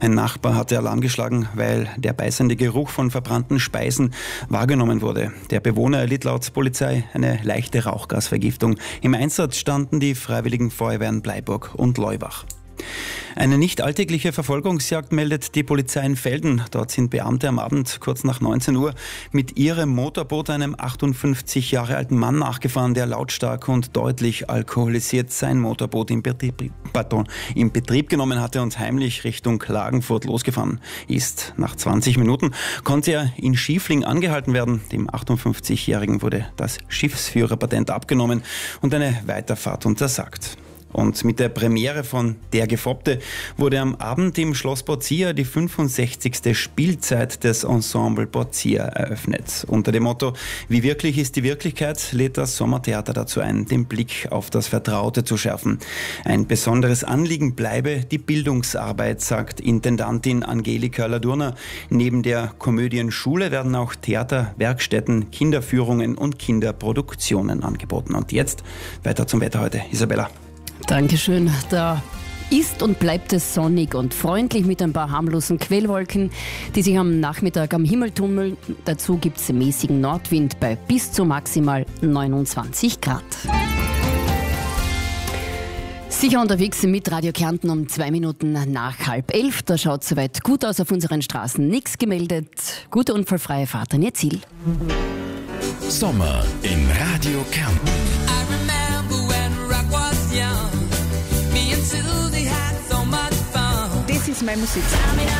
Ein Nachbar hatte Alarm geschlagen, weil der beißende Geruch von verbrannten Speisen wahrgenommen wurde. Der Bewohner erlitt laut Polizei eine leichte Rauchgasvergiftung. Im Einsatz standen die Freiwilligen Feuerwehren Bleiburg und Leuwach. Eine nicht alltägliche Verfolgungsjagd meldet die Polizei in Velden. Dort sind Beamte am Abend kurz nach 19 Uhr mit ihrem Motorboot einem 58 Jahre alten Mann nachgefahren, der lautstark und deutlich alkoholisiert sein Motorboot in Betrieb genommen hatte und heimlich Richtung Klagenfurt losgefahren ist. Nach 20 Minuten konnte er in Schiefling angehalten werden. Dem 58-Jährigen wurde das Schiffsführerpatent abgenommen und eine Weiterfahrt untersagt. Und mit der Premiere von Der Gefoppte wurde am Abend im Schloss Borzia die 65. Spielzeit des Ensemble Borzia eröffnet. Unter dem Motto »Wie wirklich ist die Wirklichkeit« lädt das Sommertheater dazu ein, den Blick auf das Vertraute zu schärfen. Ein besonderes Anliegen bleibe die Bildungsarbeit, sagt Intendantin Angelika Ladurner. Neben der Komödienschule werden auch Theater, Werkstätten, Kinderführungen und Kinderproduktionen angeboten. Und jetzt weiter zum Wetter heute. Isabella. Dankeschön. Da ist und bleibt es sonnig und freundlich mit ein paar harmlosen Quellwolken, die sich am Nachmittag am Himmel tummeln. Dazu gibt es mäßigen Nordwind bei bis zu maximal 29 Grad. Sicher unterwegs mit Radio Kärnten um 2 Minuten nach 10:30. Da schaut soweit gut aus auf unseren Straßen. Nichts gemeldet. Gute unfallfreie Fahrt an Ihr Ziel. Sommer in Radio Kärnten. Das ist meine Musik.